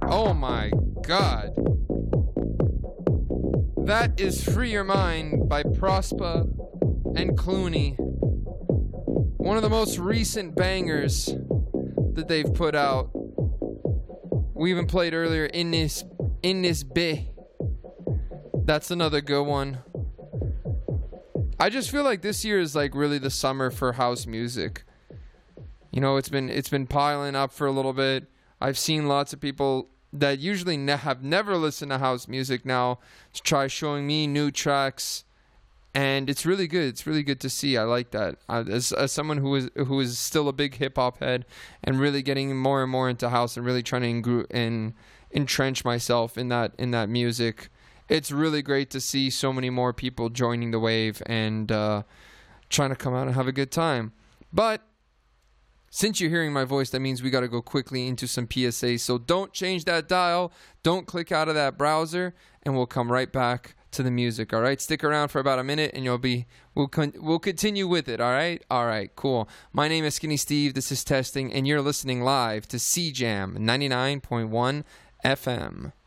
Oh my god. That is Free Your Mind by Prospa and Clooney. One of the most recent bangers that they've put out. We even played earlier In This Bay. That's another good one. I just feel like this year is like really the summer for house music. You know, it's been piling up for a little bit. I've seen lots of people that usually have never listened to house music now try showing me new tracks, and it's really good. It's really good to see. I like that. As someone who is still a big hip hop head and really getting more and more into house and really trying to entrench myself in that music, it's really great to see so many more people joining the wave and trying to come out and have a good time. But since you're hearing my voice, that means we got to go quickly into some PSA. So don't change that dial. Don't click out of that browser, and we'll come right back to the music. All right, stick around for about a minute, and we'll continue with it. All right, cool. My name is Skinny Steve. This is Testing, and you're listening live to CJAM 99.1 FM.